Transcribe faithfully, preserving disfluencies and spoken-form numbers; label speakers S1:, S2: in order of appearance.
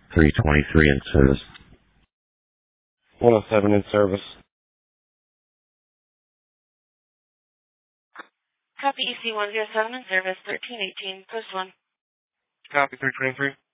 S1: three twenty-three in service.
S2: one oh seven in service.
S3: Copy E C one oh seven in service, thirteen eighteen, post one.
S2: Copy three twenty-three.